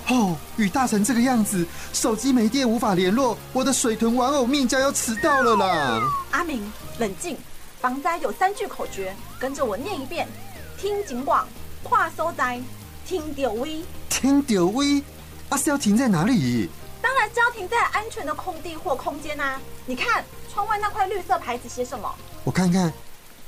哦，雨大成这个样子，手机没电无法联络，我的水豚玩偶命将要迟到了啦！ 阿明，冷静，防灾有3句口诀，跟着我念一遍：听警广，跨收灾，听丢威。 听丢威，是要停在哪里？ 当然是要停在安全的空地或空间啊！你看窗外那块绿色牌子写什么？ 我看看，